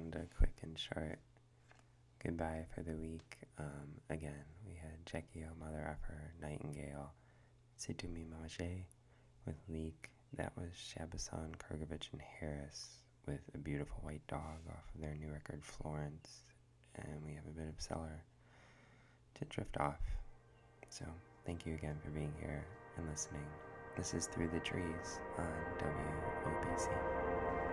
and a quick and short goodbye for the week. Again, we had Jackie O, Mother Effer, Nightingale, Situmi Mamache with Leak. That was Shabasan, Kurgovich, and Harris with A Beautiful White Dog off of their new record Florence. And we have a bit of Cellar to drift off. So thank you again for being here and listening. This is Through the Trees on WOPC.